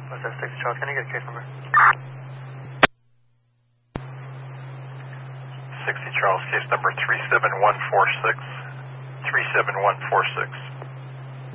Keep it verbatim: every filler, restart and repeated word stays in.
What's that, sixty Charles? Can I get a case number? sixty Charles, case number three seven one four six. three seven one four six.